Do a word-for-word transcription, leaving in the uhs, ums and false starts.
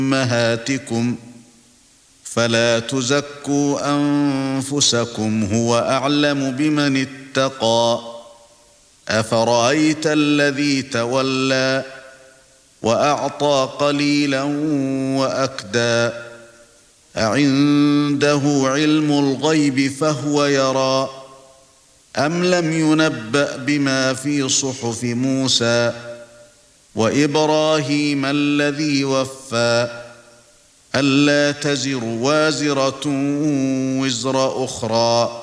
أمهاتكم فلا تزكوا أنفسكم هو أعلم بمن اتقى أفرأيت الذي تولى وأعطى قليلا وأكدى أعنده علم الغيب فهو يرى أم لم ينبأ بما في صحف موسى وإبراهيم الذي وفى ألا تزر وازرة وزر أخرى